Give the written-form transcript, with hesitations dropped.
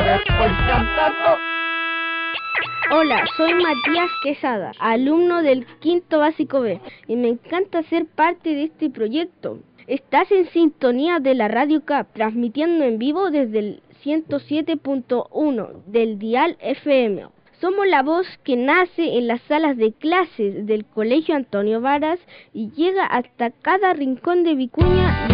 Hola, soy Matías Quesada, alumno del quinto básico B, y me encanta ser parte de este proyecto. Estás en sintonía de la Radio CAP, transmitiendo en vivo desde el 107.1 del dial FM. Somos la voz que nace en las salas de clases del Colegio Antonio Varas y llega hasta cada rincón de Vicuña.